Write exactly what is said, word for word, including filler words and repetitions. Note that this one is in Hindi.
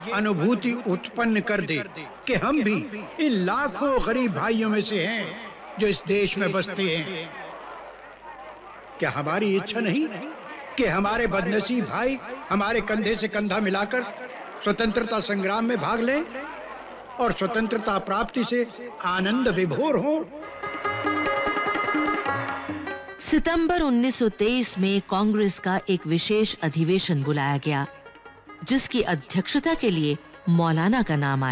अनुभूति उत्पन्न कर दे कि हम भी इन लाखों गरीब भाइयों में से हैं जो इस देश में बसते हैं। क्या हमारी इच्छा नहीं कि हमारे बदनसीब भाई हमारे कंधे से कंधा मिलाकर स्वतंत्रता संग्राम में भाग लें और स्वतंत्रता प्राप्ति से आनंद विभोर हों? सितंबर उन्नीस सौ तेईस में कांग्रेस का एक विशेष अधिवेशन बुलाया गया, जिसकी अध्यक्षता के लिए मौलाना का नाम आया।